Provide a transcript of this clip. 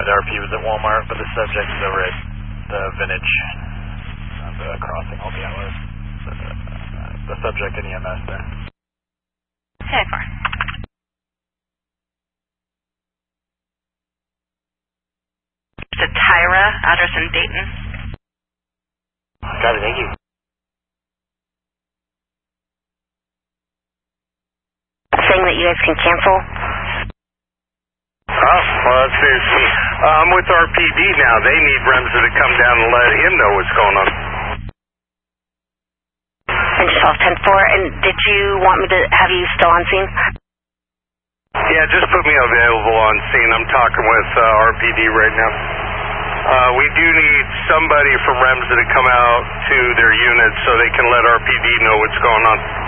the RP was at Walmart, but the subject is over at the Vintage crossing all the hours. The subject in EMS there. Hey, far. The Tyra, address in Dayton. Got it, thank you. Saying that you guys can cancel? Well, let's see. I'm with RPD now. They need Remza to come down and let him know what's going on. And 12-10-4, and did you want me to have you still on scene? Yeah, just put me available on scene. I'm talking with RPD right now. We do need somebody from Remza to come out to their unit so they can let RPD know what's going on.